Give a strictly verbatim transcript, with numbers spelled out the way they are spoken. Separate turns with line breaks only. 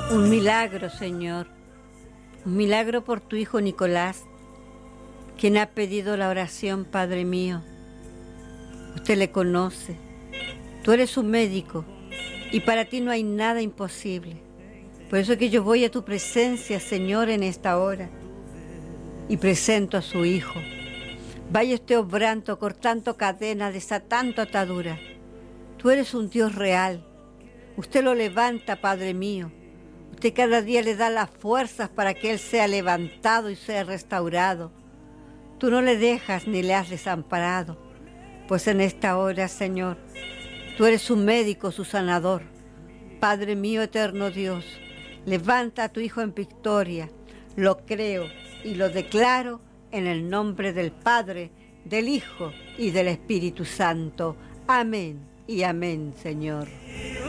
Un milagro, Señor. Un milagro por tu hijo Nicolás, quien ha pedido la oración, Padre mío. Usted le conoce. Tú eres un médico y para ti no hay nada imposible. Por eso es que yo voy a tu presencia, Señor, en esta hora y presento a su hijo. Vaya usted obrando, cortando cadenas, desatando ataduras. Tú eres un Dios real. Usted lo levanta, Padre mío. Usted cada día le da las fuerzas para que Él sea levantado y sea restaurado. Tú no le dejas ni le has desamparado. Pues en esta hora, Señor, tú eres su médico, su sanador. Padre mío, eterno Dios, levanta a tu hijo en victoria. Lo creo y lo declaro en el nombre del Padre, del Hijo y del Espíritu Santo. Amén y amén, Señor.